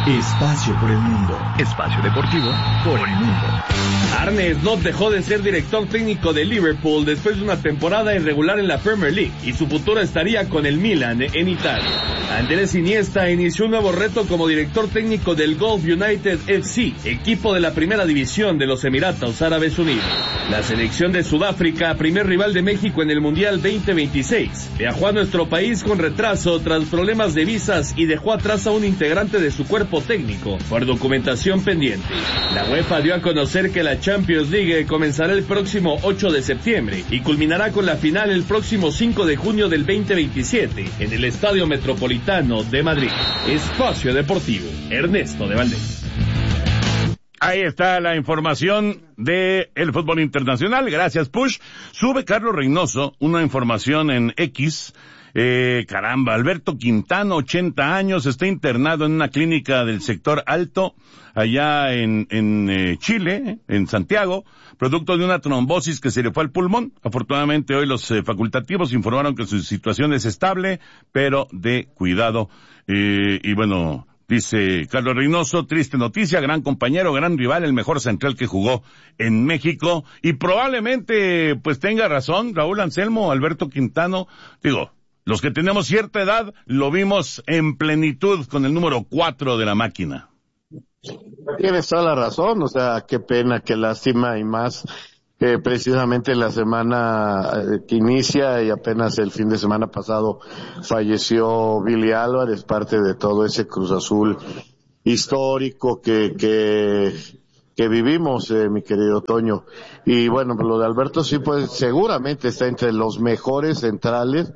Espacio por el mundo. Espacio deportivo por el mundo. Arne Slot dejó de ser director técnico de Liverpool después de una temporada irregular en la Premier League y su futuro estaría con el Milan en Italia. Andrés Iniesta inició un nuevo reto como director técnico del Gulf United FC, equipo de la primera división de los Emiratos Árabes Unidos. La selección de Sudáfrica, primer rival de México en el Mundial 2026, viajó a nuestro país con retraso tras problemas de visas y dejó atrás a un integrante de su cuerpo técnico por documentación pendiente. La UEFA dio a conocer que la Champions League comenzará el próximo 8 de septiembre y culminará con la final el próximo 5 de junio del 2027 en el Estadio Metropolitano de Madrid. Espacio Deportivo, Ernesto de Valdés. Ahí está la información de el fútbol internacional. Gracias, Push. Sube Carlos Reynoso una información en X. Caramba, Alberto Quintano, 80 años, está internado en una clínica del sector alto, allá en Chile, en Santiago, producto de una trombosis que se le fue al pulmón. Afortunadamente hoy los facultativos informaron que su situación es estable, pero de cuidado. Y bueno, dice Carlos Reynoso, triste noticia, gran compañero, gran rival, el mejor central que jugó en México, y probablemente pues tenga razón Raúl Anselmo, Alberto Quintano, digo, los que tenemos cierta edad lo vimos en plenitud con el número 4 de la máquina. Tienes toda la razón, o sea, qué pena, qué lástima, y más precisamente la semana que inicia y apenas el fin de semana pasado falleció Billy Álvarez, parte de todo ese Cruz Azul histórico que vivimos, mi querido Toño. Y bueno, lo de Alberto sí, pues seguramente está entre los mejores centrales,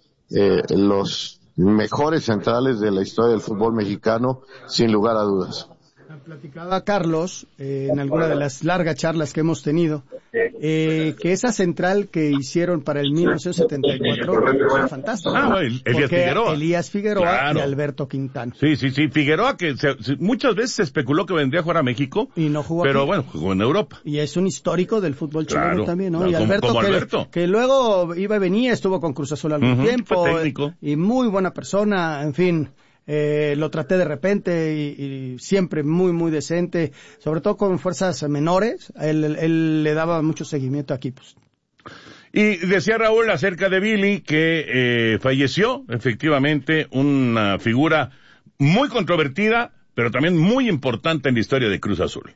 los mejores centrales de la historia del fútbol mexicano, sin lugar a dudas. Platicaba Carlos, en alguna de las largas charlas que hemos tenido, que esa central que hicieron para el 1974 fue fantástica. Elías Figueroa claro. Y Alberto Quintano. Sí, Figueroa que muchas veces se especuló que vendría a jugar a México, y no jugó pero aquí. Bueno, jugó en Europa. Y es un histórico del fútbol chileno claro, también, ¿no? Claro, y Alberto, como Alberto. Que luego iba y venía, estuvo con Cruz Azul algún tiempo. Fue técnico. Y muy buena persona, en fin. Lo traté de repente y siempre muy, muy decente, sobre todo con fuerzas menores. Él le daba mucho seguimiento a equipos. Y decía Raúl acerca de Billy que falleció, efectivamente, una figura muy controvertida, pero también muy importante en la historia de Cruz Azul.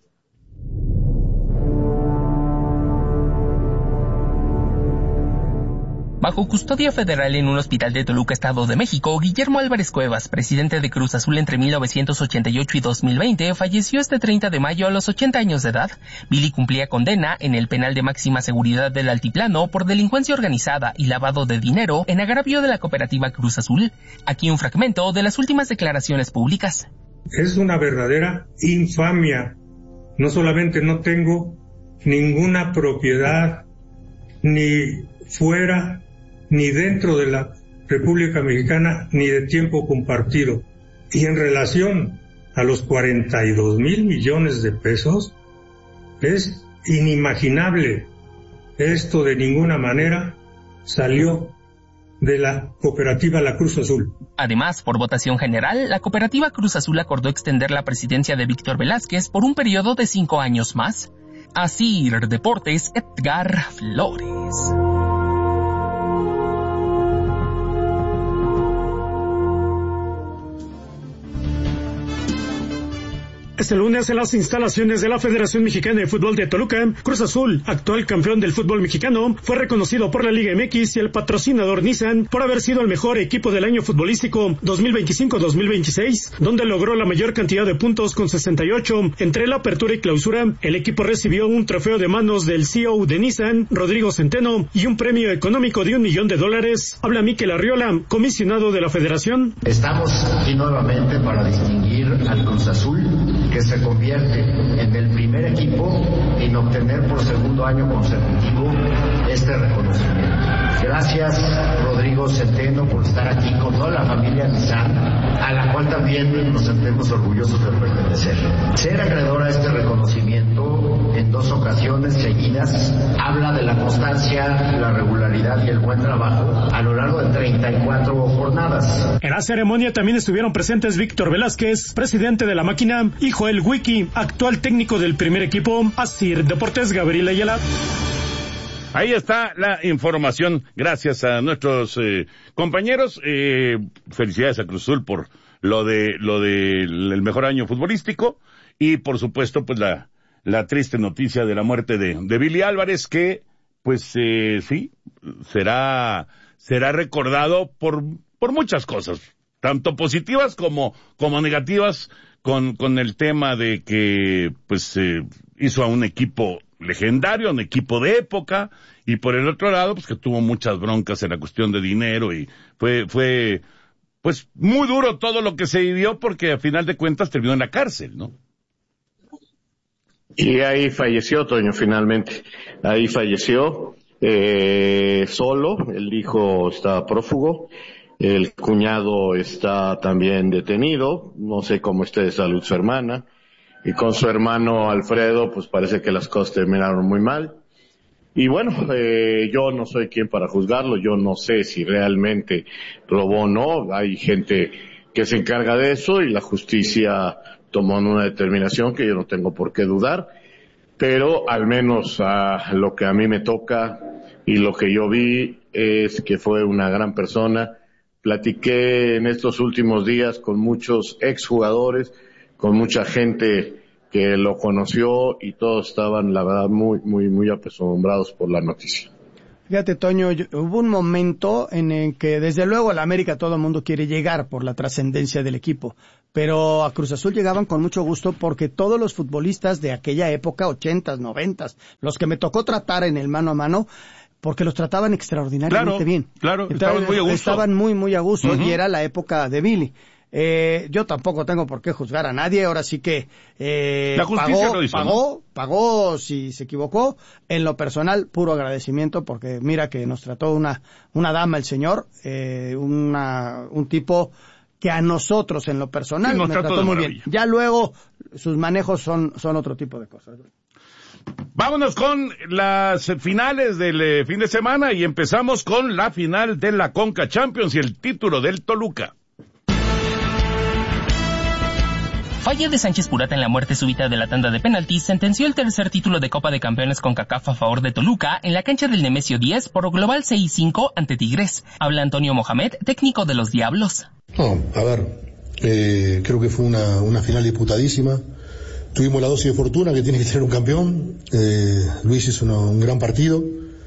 Bajo custodia federal en un hospital de Toluca, Estado de México, Guillermo Álvarez Cuevas, presidente de Cruz Azul entre 1988 y 2020, falleció este 30 de mayo a los 80 años de edad. Billy cumplía condena en el penal de máxima seguridad del Altiplano por delincuencia organizada y lavado de dinero en agravio de la cooperativa Cruz Azul. Aquí un fragmento de las últimas declaraciones públicas. Es una verdadera infamia. No solamente no tengo ninguna propiedad ni fuera ni dentro de la República Mexicana, ni de tiempo compartido. Y en relación a los 42,000 millones de pesos, es inimaginable. Esto de ninguna manera salió de la cooperativa La Cruz Azul. Además, por votación general, la cooperativa Cruz Azul acordó extender la presidencia de Víctor Velázquez por un periodo de 5 años más. Así, Deportes, Edgar Flores. Este lunes, en las instalaciones de la Federación Mexicana de Fútbol de Toluca, Cruz Azul, actual campeón del fútbol mexicano, fue reconocido por la Liga MX y el patrocinador Nissan por haber sido el mejor equipo del año futbolístico 2025-2026, donde logró la mayor cantidad de puntos con 68. Entre la apertura y clausura, el equipo recibió un trofeo de manos del CEO de Nissan, Rodrigo Centeno, y un premio económico de $1 millón. Habla Mikel Arriola, comisionado de la Federación. Estamos aquí nuevamente para distinguir al Cruz Azul, que se convierte en el primer equipo en obtener por segundo año consecutivo este reconocimiento. Gracias, Rodrigo Centeno, por estar aquí con toda la familia Nissan, a la cual cual también nos sentimos orgullosos de pertenecer. Ser acreedor a este reconocimiento en 2 ocasiones seguidas habla de la constancia, la regularidad y el buen trabajo a lo largo de 34 jornadas. En la ceremonia también estuvieron presentes Víctor Velázquez, presidente de la máquina, y Joel Wiki, actual técnico del primer equipo. Asir Deportes, Gabriel Ayala. Ahí está la información. Gracias a nuestros compañeros. Felicidades a Cruz Azul por lo del mejor año futbolístico y por supuesto pues la triste noticia de la muerte de Billy Álvarez, que pues sí será recordado por muchas cosas, tanto positivas como negativas, con el tema de que pues hizo a un equipo legendario, un equipo de época, y por el otro lado pues que tuvo muchas broncas en la cuestión de dinero, y fue pues muy duro todo lo que se vivió, porque a final de cuentas terminó en la cárcel, ¿no? Y ahí falleció, Toño, finalmente. Ahí falleció, solo. El hijo está prófugo. El cuñado está también detenido. No sé cómo esté de salud su hermana. Y con su hermano Alfredo, pues parece que las cosas terminaron muy mal. Y bueno, yo no soy quien para juzgarlo. Yo no sé si realmente robó o no. Hay gente que se encarga de eso y la justicia tomó una determinación que yo no tengo por qué dudar, pero al menos a lo que a mí me toca y lo que yo vi es que fue una gran persona. Platiqué en estos últimos días con muchos exjugadores, con mucha gente que lo conoció y todos estaban, la verdad, muy apesombrados por la noticia. Fíjate, Toño, hubo un momento en el que, desde luego, a la América todo el mundo quiere llegar por la trascendencia del equipo, pero a Cruz Azul llegaban con mucho gusto porque todos los futbolistas de aquella época, 80s, 90s, los que me tocó tratar en el mano a mano, porque los trataban extraordinariamente bien. Claro, estaban muy a gusto. Estaban muy a gusto, y era la época de Billy. Yo tampoco tengo por qué juzgar a nadie, ahora sí que la justicia lo hizo, pagó si se equivocó. En lo personal, puro agradecimiento, porque mira que nos trató una dama el señor, un tipo que a nosotros en lo personal sí, me trató muy bien. Ya luego sus manejos son otro tipo de cosas. Vámonos con las finales del fin de semana y empezamos con la final de la Conca Champions y el título del Toluca. Falla de Sánchez Purata en la muerte súbita de la tanda de penaltis sentenció el tercer título de Copa de Campeones CONCACAF a favor de Toluca en la cancha del Nemesio 10 por global 6-5 ante Tigres. Habla Antonio Mohamed, técnico de los Diablos. No, a ver, creo que fue una final disputadísima. Tuvimos la dosis de fortuna que tiene que tener un campeón. Luis hizo un gran partido.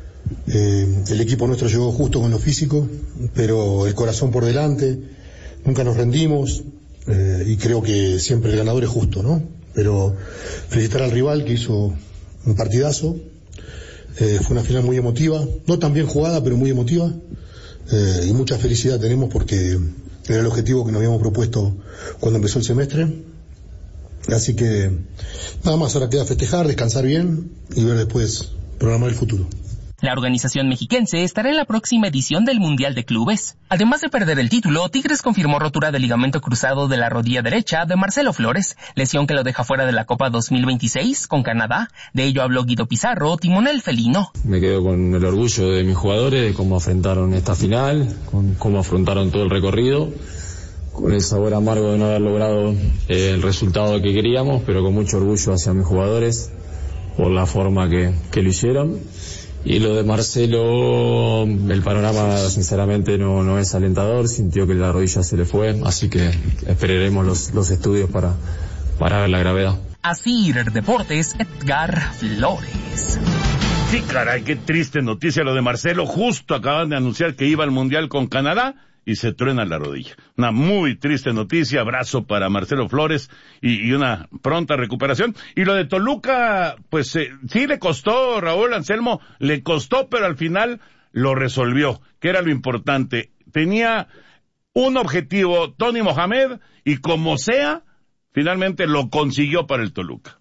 El equipo nuestro llegó justo con lo físico, pero el corazón por delante. Nunca nos rendimos. Y creo que siempre el ganador es justo, ¿no? Pero felicitar al rival que hizo un partidazo. Fue una final muy emotiva, no tan bien jugada, pero muy emotiva. Y mucha felicidad tenemos porque era el objetivo que nos habíamos propuesto cuando empezó el semestre. Así que nada más, ahora queda festejar, descansar bien y ver después programar el futuro. La organización mexiquense estará en la próxima edición del Mundial de Clubes. Además de perder el título, Tigres confirmó rotura del ligamento cruzado de la rodilla derecha de Marcelo Flores, lesión que lo deja fuera de la Copa 2026 con Canadá. De ello habló Guido Pizarro, timonel felino. Me quedo con el orgullo de mis jugadores, de cómo afrontaron esta final, con cómo afrontaron todo el recorrido, con el sabor amargo de no haber logrado el resultado que queríamos, pero con mucho orgullo hacia mis jugadores por la forma que lo hicieron. Y lo de Marcelo, el panorama sinceramente no es alentador, sintió que la rodilla se le fue, así que esperaremos los estudios para ver la gravedad. Asir Deportes, Edgar Flores. Sí, caray, qué triste noticia lo de Marcelo. Justo acaban de anunciar que iba al Mundial con Canadá y se truena la rodilla. Una muy triste noticia, abrazo para Marcelo Flores y una pronta recuperación. Y lo de Toluca, pues sí le costó, Raúl Anselmo, le costó, pero al final lo resolvió, que era lo importante. Tenía un objetivo Tony Mohamed y como sea, finalmente lo consiguió para el Toluca.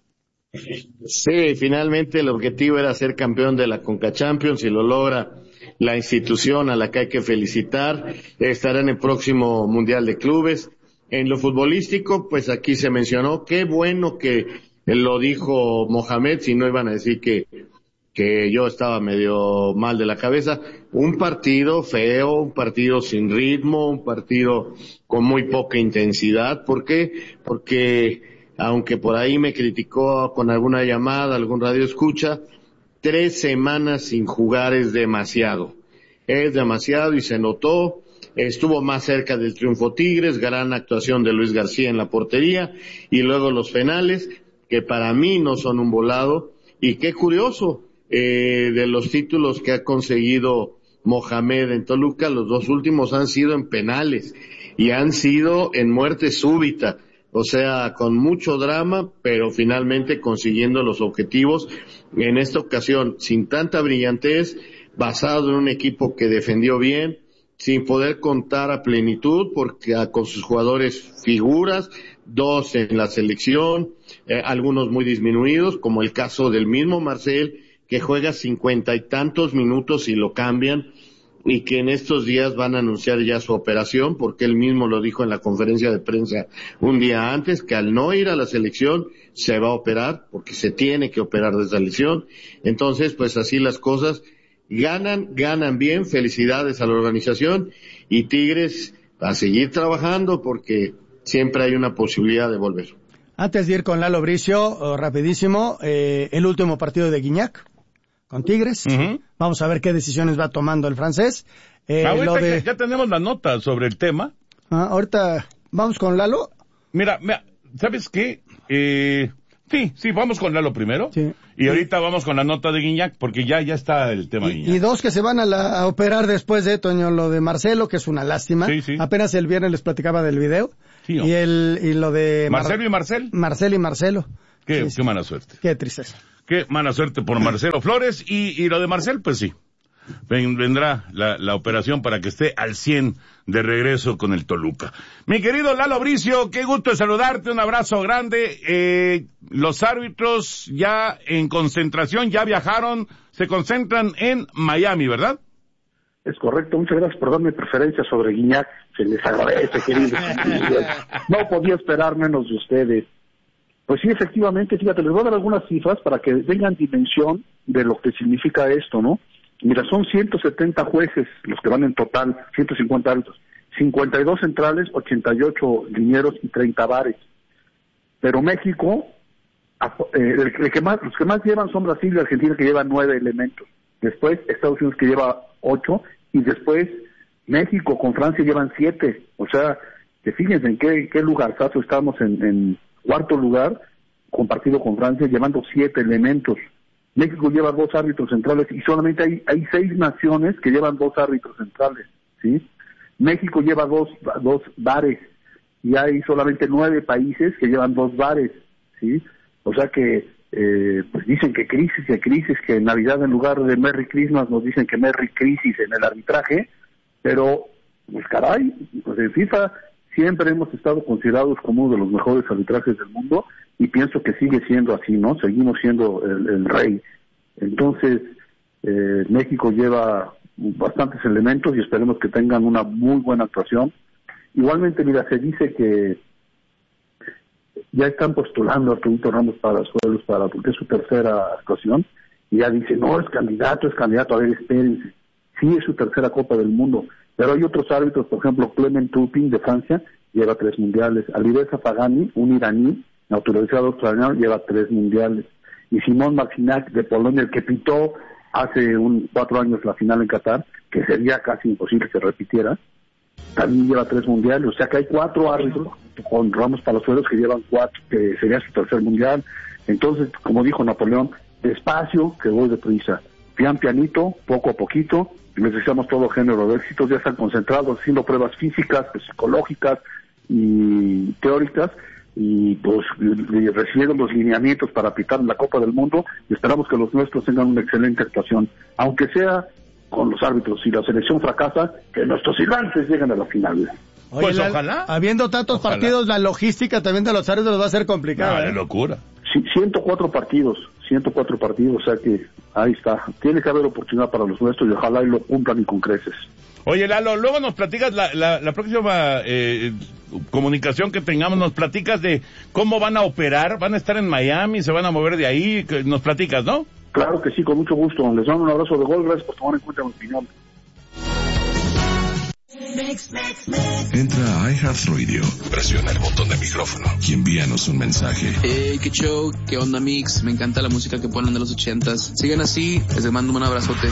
Sí, finalmente el objetivo era ser campeón de la Conca Champions y lo logra la institución a la que hay que felicitar. Estará en el próximo Mundial de Clubes. en lo futbolístico, pues aquí se mencionó, qué bueno que lo dijo Mohamed, si no iban a decir que yo estaba medio mal de la cabeza. Un partido feo, un partido sin ritmo, un partido con muy poca intensidad. ¿Por qué? Porque aunque por ahí me criticó con alguna llamada, algún radio escucha, 3 semanas sin jugar es demasiado. Es demasiado y se notó. Estuvo más cerca del triunfo Tigres, gran actuación de Luis García en la portería y luego los penales, que para mí no son un volado. Y qué curioso, de los títulos que ha conseguido Mohamed en Toluca, los 2 últimos han sido en penales y han sido en muerte súbita, o sea, con mucho drama, pero finalmente consiguiendo los objetivos, en esta ocasión sin tanta brillantez, basado en un equipo que defendió bien, sin poder contar a plenitud, porque con sus jugadores figuras, 2 en la selección, algunos muy disminuidos, como el caso del mismo Marcel, que juega 50 y tantos minutos y lo cambian, y que en estos días van a anunciar ya su operación, porque él mismo lo dijo en la conferencia de prensa un día antes, que al no ir a la selección se va a operar, porque se tiene que operar de esa lesión. Entonces, pues así las cosas. Ganan bien, felicidades a la organización, y Tigres a seguir trabajando porque siempre hay una posibilidad de volver. Antes de ir con Lalo Bricio, rapidísimo, el último partido de Guignac con Tigres. Uh-huh. Vamos a ver qué decisiones va tomando el francés. Ya tenemos la nota sobre el tema. Ahorita vamos con Lalo. Mira, ¿sabes qué? Sí, vamos con Lalo primero. Sí. Y ahorita vamos con la nota de Guignac, porque ya está el tema de Guignac. Y 2 que se van a operar después de Toño, lo de Marcelo, que es una lástima. Sí. Apenas el viernes les platicaba del video. Sí, y lo de Marcelo y Marcel. Marcel y Marcelo. Qué mala suerte. Qué tristeza. Qué mala suerte por Marcelo Flores. Y lo de Marcel, pues sí. Vendrá la operación para que esté al 100 de regreso con el Toluca. Mi querido Lalo Bricio, qué gusto de saludarte, un abrazo grande. Los árbitros ya en concentración, ya viajaron, se concentran en Miami, ¿verdad? Es correcto, muchas gracias por darme preferencia sobre Guignac, se les agradece, queridos. No podía esperar menos de ustedes. Pues sí, efectivamente, fíjate, les voy a dar algunas cifras para que tengan dimensión de lo que significa esto, ¿no? Mira, son 170 jueces los que van en total, 150 árbitros, 52 centrales, 88 linieros y 30 bares. Pero México, los que más llevan son Brasil y Argentina, que llevan 9 elementos. Después Estados Unidos, que lleva 8, y después México con Francia llevan 7. O sea, que fíjense en qué lugarzazo estamos en cuarto lugar, compartido con Francia, llevando 7 elementos. México lleva 2 árbitros centrales y solamente hay 6 naciones que llevan 2 árbitros centrales, ¿sí? México lleva 2 bares y hay solamente 9 países que llevan 2 bares, ¿sí? O sea que, pues dicen que crisis, que en Navidad en lugar de Merry Christmas nos dicen que Merry Crisis en el arbitraje, pero, pues caray, pues en FIFA siempre hemos estado considerados como uno de los mejores arbitrajes del mundo y pienso que sigue siendo así, ¿no? Seguimos siendo el rey. Entonces, México lleva bastantes elementos y esperemos que tengan una muy buena actuación. Igualmente, mira, se dice que ya están postulando a Arturito Ramos para Suelos porque es su tercera actuación y ya dice, no, es candidato, a ver, espérense. Sí, es su tercera Copa del Mundo, pero hay otros árbitros, por ejemplo, Clement Turpin de Francia lleva 3 mundiales, Alireza Fagani, un iraní naturalizado australiano, lleva 3 mundiales, y Simón Marcinac de Polonia, el que pitó hace 4 años la final en Qatar, que sería casi imposible que se repitiera, también lleva 3 mundiales, o sea que hay 4 árbitros con Ramos Palazuelos que llevan 4, que sería su tercer mundial. Entonces, como dijo Napoleón, despacio, que voy deprisa, pianito, poco a poquito. Les deseamos todo género de éxitos, ya están concentrados haciendo pruebas físicas, psicológicas y teóricas, y pues recibieron los lineamientos para pitar la Copa del Mundo, y esperamos que los nuestros tengan una excelente actuación, aunque sea con los árbitros. Si la selección fracasa, que nuestros silbantes lleguen a la final. Oye, pues ojalá. Habiendo tantos partidos, la logística también de los árbitros va a ser complicada. Locura. Sí, 104 partidos 104 partidos, o sea que ahí está. Tiene que haber oportunidad para los nuestros y ojalá y lo cumplan y con creces. Oye, Lalo, luego nos platicas la próxima comunicación que tengamos, nos platicas de cómo van a operar, van a estar en Miami, se van a mover de ahí, nos platicas, ¿no? Claro que sí, con mucho gusto. Les mando un abrazo de gol, gracias por tomar en cuenta mi opinión. Entra a iHeartRadio, presiona el botón de micrófono y envíanos un mensaje. Qué show, qué onda Mix, me encanta la música que ponen de los 80s. Sigan así, les mando un abrazote.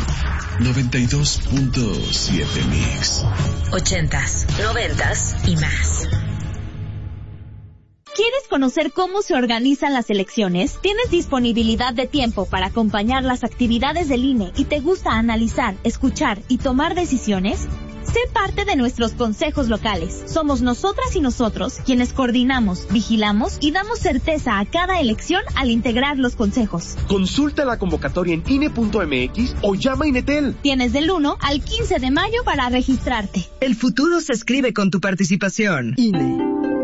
92.7 Mix. 80s, 90s y más. ¿Quieres conocer cómo se organizan las elecciones? ¿Tienes disponibilidad de tiempo para acompañar las actividades del INE y te gusta analizar, escuchar y tomar decisiones? Sé parte de nuestros consejos locales. Somos nosotras y nosotros quienes coordinamos, vigilamos y damos certeza a cada elección al integrar los consejos. Consulta la convocatoria en INE.mx o llama a Inetel. Tienes del 1 al 15 de mayo para registrarte. El futuro se escribe con tu participación. INE.